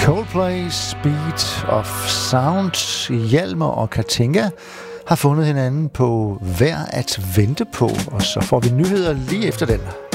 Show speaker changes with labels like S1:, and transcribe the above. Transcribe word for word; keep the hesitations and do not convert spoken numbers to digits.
S1: Coldplay, Speed of Sound. Hjalmar og Katinka har fundet hinanden på Værd at vente på, og så får vi nyheder lige efter den.